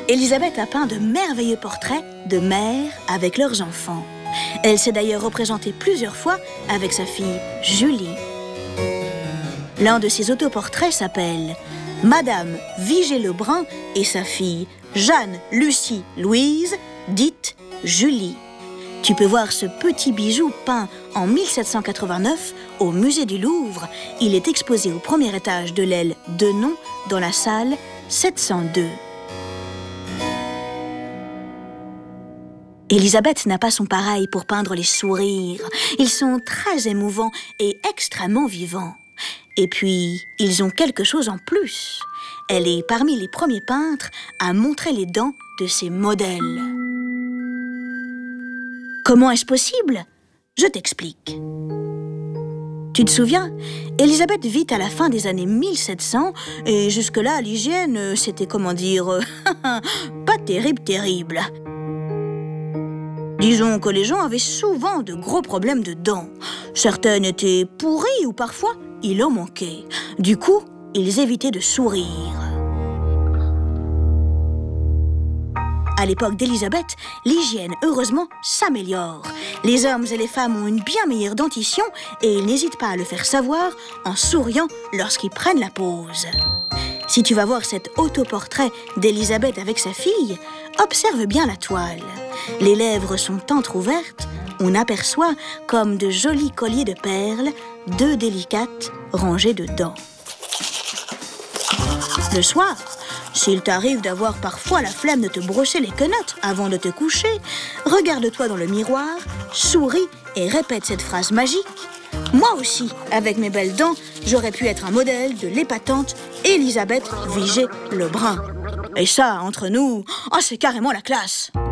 Elisabeth a peint de merveilleux portraits de mères avec leurs enfants. Elle s'est d'ailleurs représentée plusieurs fois avec sa fille Julie. L'un de ses autoportraits s'appelle Madame Vigée-Lebrun et sa fille Jeanne Lucie Louise, dite Julie. Tu peux voir ce petit bijou peint en 1789 au musée du Louvre. Il est exposé au premier étage de l'aile Denon dans la salle 702. Elisabeth n'a pas son pareil pour peindre les sourires. Ils sont très émouvants et extrêmement vivants. Et puis, ils ont quelque chose en plus. Elle est parmi les premiers peintres à montrer les dents de ses modèles. Comment est-ce possible? Je t'explique. Tu te souviens, Elisabeth vit à la fin des années 1700 et jusque-là, l'hygiène, c'était pas terrible. Disons que les gens avaient souvent de gros problèmes de dents. Certaines étaient pourries ou parfois il en manquait. Du coup, ils évitaient de sourire. À l'époque d'Elisabeth, l'hygiène, heureusement, s'améliore. Les hommes et les femmes ont une bien meilleure dentition et ils n'hésitent pas à le faire savoir en souriant lorsqu'ils prennent la pause. Si tu vas voir cet autoportrait d'Elisabeth avec sa fille, observe bien la toile. Les lèvres sont entr'ouvertes, on aperçoit comme de jolis colliers de perles, deux délicates rangées de dents. Le soir, s'il t'arrive d'avoir parfois la flemme de te brosser les quenottes avant de te coucher, regarde-toi dans le miroir, souris et répète cette phrase magique. Moi aussi, avec mes belles dents, j'aurais pu être un modèle de l'épatante Elisabeth Vigée-Lebrun. Et ça, entre nous, c'est carrément la classe.